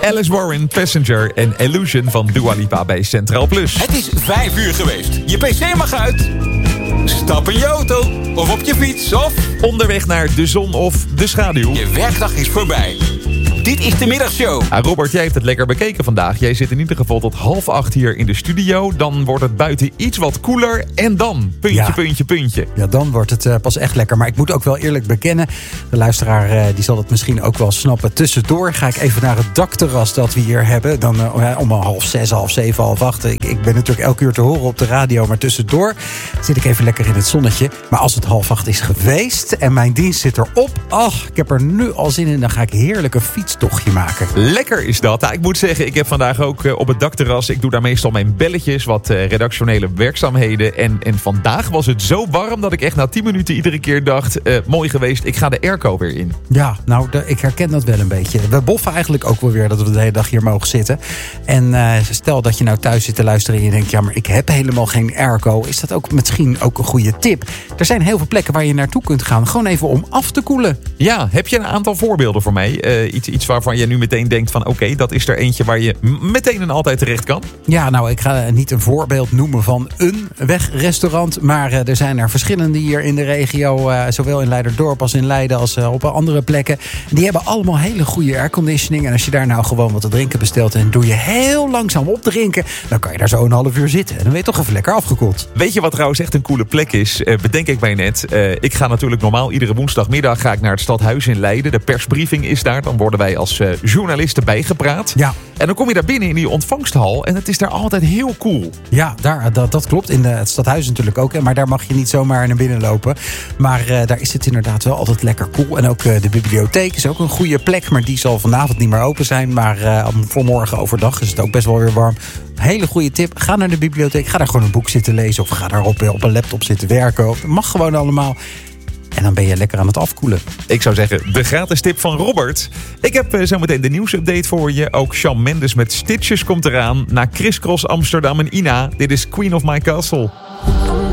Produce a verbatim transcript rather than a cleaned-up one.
Alice Warren, Passenger en Illusion van Dua Lipa bij Centraal Plus. Het is vijf uur geweest. Je pc mag uit. Stap in je auto of op je fiets of... Onderweg naar de zon of de schaduw. Je werkdag is voorbij. Dit is de middagshow. Ah, Robert, jij hebt het lekker bekeken vandaag. Jij zit in ieder geval tot half acht hier in de studio. Dan wordt het buiten iets wat koeler. En dan, puntje, ja. puntje, puntje. Ja, dan wordt het uh, pas echt lekker. Maar ik moet ook wel eerlijk bekennen. De luisteraar uh, die zal het misschien ook wel snappen. Tussendoor ga ik even naar het dakterras dat we hier hebben. Dan uh, om half zes, half zeven, half acht. Ik, ik ben natuurlijk elke uur te horen op de radio. Maar tussendoor zit ik even lekker in het zonnetje. Maar als het half acht is geweest en mijn dienst zit erop. Ach, ik heb er nu al zin in. Dan ga ik heerlijk een fietstochtje maken. Lekker is dat. Nou, ik moet zeggen, ik heb vandaag ook uh, op het dakterras. Ik doe daar meestal mijn belletjes, wat uh, redactionele werkzaamheden. En, en vandaag was het zo warm dat ik echt na tien minuten iedere keer dacht... Uh, mooi geweest, ik ga de airco weer in. Ja, nou, de, ik herken dat wel een beetje. We boffen eigenlijk ook wel weer dat we de hele dag hier mogen zitten. En uh, stel dat je nou thuis zit te luisteren en je denkt... ja, maar ik heb helemaal geen airco. Is dat ook misschien ook een goede tip? Er zijn heel veel plekken waar je naartoe kunt gaan. Gewoon even om af te koelen. Ja, heb je een aantal voorbeelden voor mij? Uh, iets, iets waarvan je nu meteen denkt van... oké, okay, dat is er eentje waar je m- meteen en altijd terecht kan? Ja, nou, ik ga niet een voorbeeld noemen van een wegrestaurant... maar uh, er zijn er verschillende hier in de regio... Uh, zowel in Leiderdorp als in Leiden als uh, op andere plekken. Die hebben allemaal hele goede airconditioning. En als je daar nou gewoon wat te drinken bestelt... en doe je heel langzaam opdrinken... dan kan je daar zo een half uur zitten. En dan ben je toch even lekker afgekoeld. Weet je wat trouwens echt een coole plek is? Uh, bedenk ik mij net. Uh, ik ga natuurlijk normaal iedere woensdagmiddag... ga ik naar het Stadhuis in Leiden. De persbriefing is daar. Dan worden wij als uh, journalisten bijgepraat. Ja. En dan kom je daar binnen in die ontvangsthal. En het is daar altijd heel cool. Ja, daar, dat, dat klopt. In de, het Stadhuis natuurlijk ook. Hè, maar daar mag je niet zomaar naar binnen lopen. Maar uh, daar is het inderdaad wel altijd lekker cool. En ook uh, de bibliotheek is ook een goede plek. Maar die zal vanavond niet meer open zijn. Maar uh, voor morgen overdag is het ook best wel weer warm. Hele goede tip. Ga naar de bibliotheek. Ga daar gewoon een boek zitten lezen. Of ga daar op, op een laptop zitten werken. Het mag gewoon allemaal. En dan ben je lekker aan het afkoelen. Ik zou zeggen, de gratis tip van Robert. Ik heb uh, zometeen de nieuwsupdate voor je. Ook Shawn Mendes met Stitches komt eraan. Na Criss Cross Amsterdam en Ina. Dit is Queen of My Castle.